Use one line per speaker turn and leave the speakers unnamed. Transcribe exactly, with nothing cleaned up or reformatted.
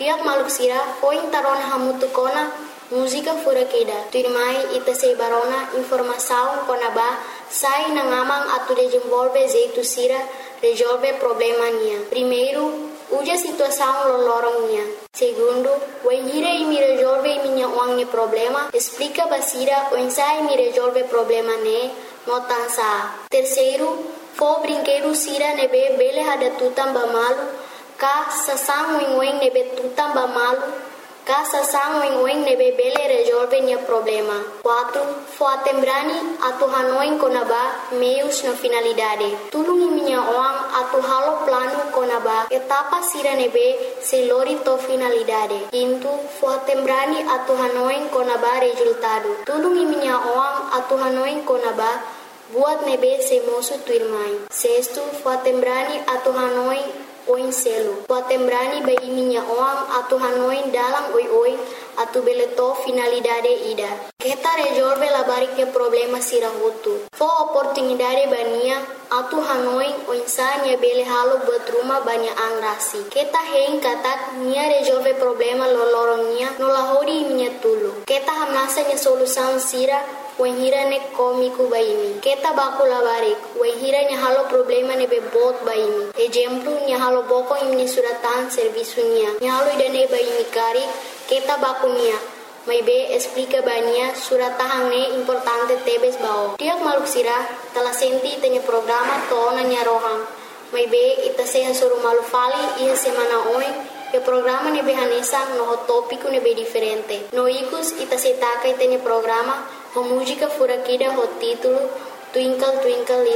Tiak maluk sira foi tarona hamutu kona música fura queda. Tu irmã ita sei barona informação konaba sai na ngamang atu desenvolve jeito sira resolve problema nia. Primeiro, uja situação lolorong nia. Segundo, o enhira e me resolve minha uang problema. Explica basira o ensai me resolve problema ne notansa. Terceiro, fo brinquedo sira nebe bele hada tutam bamalu ka sasang wing wing nebe tutam bamalu. Casa sang wing wing nebe bele resolve nia problema. Quatro, fo atembrani atu hanoin konaba meios na finalidade. Tulungi minha oang atu halo plano konaba etapa sira nebe selori to finalidade. Quinto, fo atembrani atu hanoin konaba resultado. Tulungi minha oang atu hanoin konaba buat nebe se mosu tu irmãe. Sexto, fo atembrani atu hanoin oin selo. Poatembrani bai minha oam atu hanoin dalam oi oi atu beleto finalidade ida. Kita resolve labarik ke problema sirahutu. Fo oportunidade bania atu hanoin oinsanya bele halo buat rumah banyak angrasi. Kita hein katak nia resolve problema lolorongnya nolahori minha tulu. Kita hamnasanya solusan sira Wahira ne komiku baimi. Kita baku labarik. Wahira nya halo problema ne bebot baimi. Exemplo nya halo boko imni suratan servisunya. Nya halo idane baimi kari. Kita baku nia. Mai be explica bania suratahang ne importante tebes bao. Tiak maluk sira telah senti tanya programa to nya rohang. Mai be ita seha suruh malu fali iha semana oi. E programa ne behanesa no topico ne be diferente. No ikus ita setaka itene programa. A música fura aqui da o título Twinkle Twinkle